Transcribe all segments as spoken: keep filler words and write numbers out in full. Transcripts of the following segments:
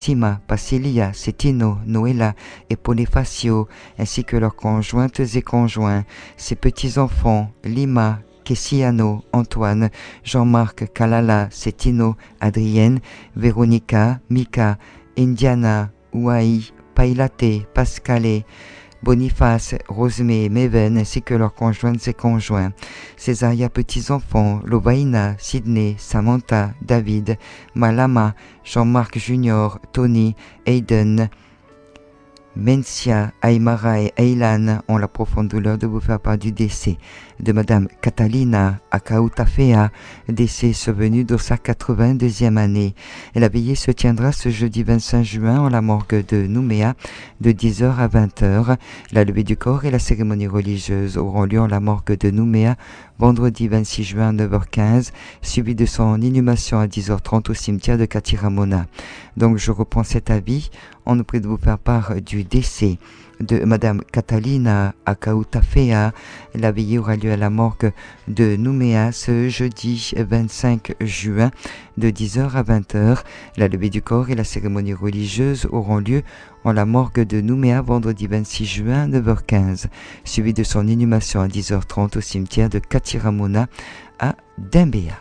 Sima, Pasilia, Setino, Noella et Bonifacio, ainsi que leurs conjointes et conjoints, ses petits-enfants, Lima, Kessiano, Antoine, Jean-Marc, Kalala, Setino, Adrienne, Véronica, Mika, Indiana, Ouai, Pailate, Pascale, Boniface, Rosemée, Meven, ainsi que leurs conjointes et conjoints, Césaria petits-enfants, Lovaina, Sydney, Samantha, David, Malama, Jean-Marc Junior, Tony, Aiden, Mencia, Aymara et Aylan ont la profonde douleur de vous faire part du décès de Madame Catalina Akautafea, décès survenu dans sa quatre-vingt-deuxième année. Et la veillée se tiendra ce jeudi vingt-cinq juin en la morgue de Nouméa de dix heures à vingt heures. La levée du corps et la cérémonie religieuse auront lieu en la morgue de Nouméa vendredi vingt-six juin à neuf heures quinze, suivi de son inhumation à dix heures trente au cimetière de Katiramona. Donc je reprends cet avis. On nous prie de vous faire part du décès de Madame Catalina Akautafea. La veillée aura lieu à la morgue de Nouméa ce jeudi vingt-cinq juin de dix heures à vingt heures. La levée du corps et la cérémonie religieuse auront lieu en la morgue de Nouméa vendredi vingt-six juin à neuf heures quinze, suivi de son inhumation à dix heures trente au cimetière de Katiramona à Dembéa.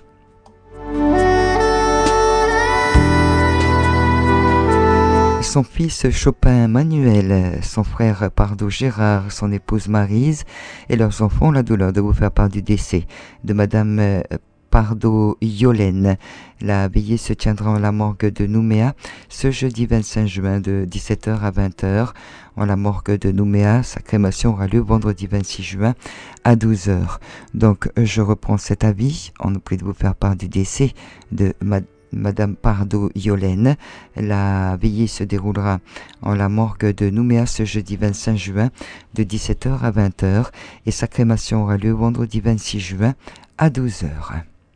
Son fils Chopin Manuel, son frère Pardo Gérard, son épouse Maryse et leurs enfants ont la douleur de vous faire part du décès de Madame Pardo Yolène. La veillée se tiendra en la morgue de Nouméa ce jeudi vingt-cinq juin de dix-sept heures à vingt heures. En la morgue de Nouméa, sa crémation aura lieu vendredi vingt-six juin à douze heures. Donc je reprends cet avis. On nous prie de vous faire part du décès de Madame Madame Pardo Yolène. La veillée se déroulera en la morgue de Nouméa ce jeudi vingt-cinq juin de dix-sept heures à vingt heures et sa crémation aura lieu vendredi vingt-six juin à douze heures.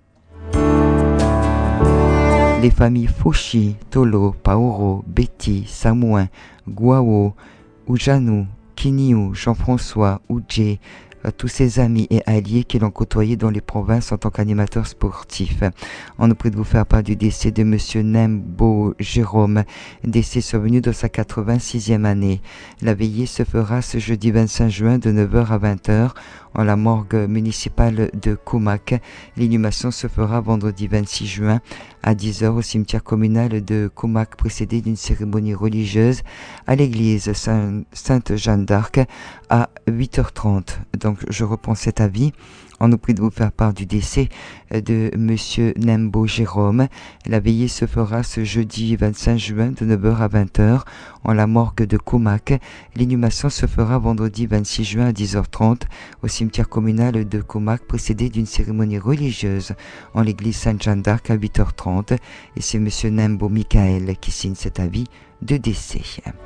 Les familles Fouchi, Tolo, Paoro, Betty, Samouin, Guao, Oujanou, Kiniou, Jean-François, Oudjé, tous ses amis et alliés qui l'ont côtoyé dans les provinces en tant qu'animateur sportif. On nous prie de vous faire part du décès de Monsieur Nembo Jérôme, décès survenu dans sa quatre-vingt-sixième année. La veillée se fera ce jeudi vingt-cinq juin de neuf heures à vingt heures en la morgue municipale de Koumak. L'inhumation se fera vendredi vingt-six juin à dix heures au cimetière communal de Koumak, précédée d'une cérémonie religieuse à l'église Sainte-Jeanne d'Arc à huit heures trente. Donc je reprends cet avis. On nous prie de vous faire part du décès de Monsieur Nembo Jérôme. La veillée se fera ce jeudi vingt-cinq juin de neuf heures à vingt heures en la morgue de Koumak. L'inhumation se fera vendredi vingt-six juin à dix heures trente au cimetière communal de Koumak, précédée d'une cérémonie religieuse en l'église Sainte-Jeanne d'Arc à huit heures trente. Et c'est Monsieur Nembo Michael qui signe cet avis de décès.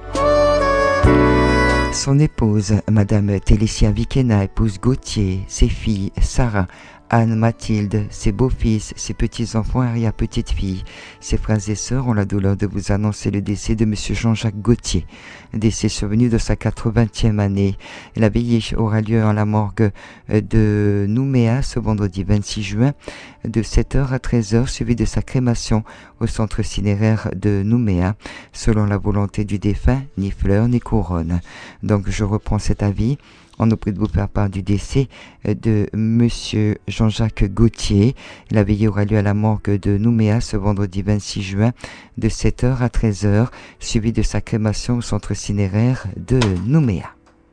Son épouse, Madame Télécia Vikena, épouse Gauthier, ses filles, Sarah, Anne, Mathilde, ses beaux-fils, ses petits-enfants et arrière-petites-filles, ses frères et sœurs ont la douleur de vous annoncer le décès de Monsieur Jean-Jacques Gauthier, décès survenu de sa quatre-vingtième année. La veillée aura lieu en la morgue de Nouméa ce vendredi vingt-six juin de sept heures à treize heures, suivi de sa crémation au centre cinéraire de Nouméa, selon la volonté du défunt, ni fleurs ni couronne. Donc je reprends cet avis. On nous prie de vous faire part du décès de Monsieur Jean-Jacques Gauthier. La veillée aura lieu à la morgue de Nouméa ce vendredi vingt-six juin de sept heures à treize heures, suivi de sa crémation au centre cinéraire de Nouméa.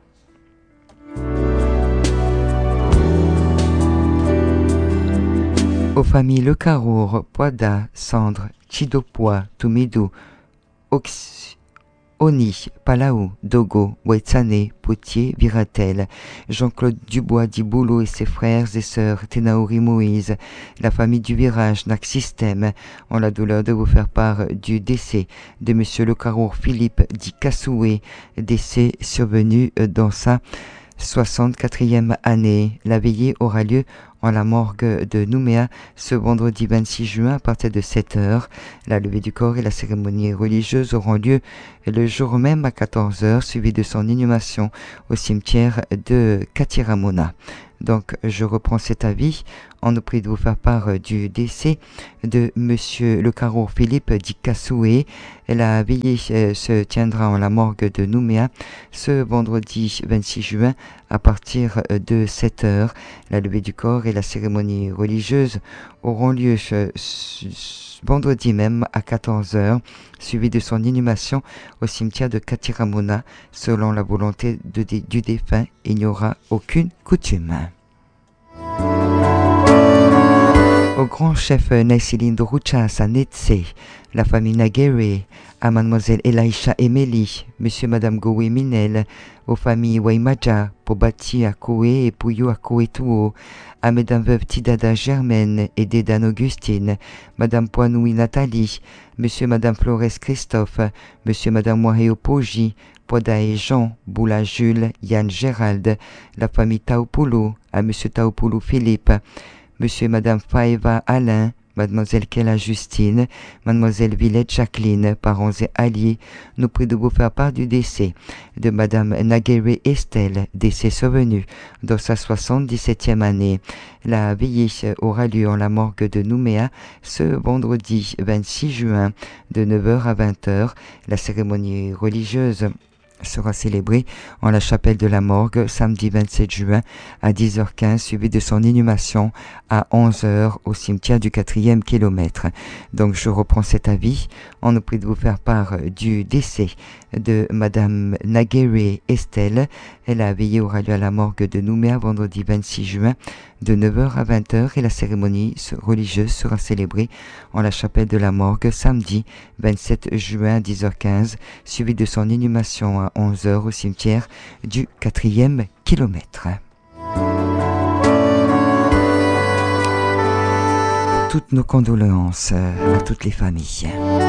Aux familles Le Carour, Poida, Cendre, Chidopoa, Toumidou, Ox... Oni, Palau, Dogo, Wetsane, Potier, Viratel, Jean-Claude Dubois Diboulot et ses frères et sœurs, Tenaori Moïse, la famille du Virage, Nac Système, ont la douleur de vous faire part du décès de Monsieur Le Carour Philippe dit Kassoué, décès survenu dans sa soixante-quatrième année. La veillée aura lieu en la morgue de Nouméa ce vendredi vingt-six juin à partir de sept heures. La levée du corps et la cérémonie religieuse auront lieu le jour même à quatorze heures, suivi de son inhumation au cimetière de Katiramona. Donc je reprends cet avis. On nous prie de vous faire part du décès de Monsieur Le Caro Philippe Di Cassoué. La veillée se tiendra en la morgue de Nouméa ce vendredi vingt-six juin à partir de sept heures. La levée du corps et la cérémonie religieuse auront lieu vendredi même à quatorze heures, suivi de son inhumation au cimetière de Katiramona. Selon la volonté de, de, du défunt, il n'y aura aucune coutume. Au grand chef Naïsiline Ruchas à Netse, la famille Naguere, à mademoiselle Elaïcha Emeli, monsieur et madame Gowe Minel, aux familles Waimaja, Pobati à Koé et Pouyo à Koé-Touo, à mesdames veuves Tidada Germaine et Dédane Augustine, madame Poinoui Nathalie, monsieur et madame Flores Christophe, monsieur et madame Moaheo Poji, Poda et Jean, Boula Jules, Yann Gérald, la famille Taopoulou, à monsieur Taopoulou Philippe, monsieur et madame Faeva Alain, mademoiselle Kella Justine, mademoiselle Villette Jacqueline, parents et alliés, nous prient de vous faire part du décès de madame Naguere Estelle, décès survenu dans sa soixante-dix-septième année. La veillée aura lieu en la morgue de Nouméa ce vendredi vingt-six juin de neuf heures à vingt heures. La cérémonie religieuse sera célébrée en la chapelle de la morgue samedi vingt-sept juin à dix heures quinze, suivi de son inhumation à onze heures au cimetière du quatrième kilomètre. Donc je reprends cet avis. On nous prie de vous faire part du décès de madame Naguere Estelle. La veillée aura lieu à la morgue de Nouméa vendredi vingt-six juin de neuf heures à vingt heures et la cérémonie religieuse sera célébrée en la chapelle de la morgue samedi vingt-sept juin à dix heures quinze, suivi de son inhumation à onze heures au cimetière du quatrième kilomètre. Toutes nos condoléances à toutes les familles.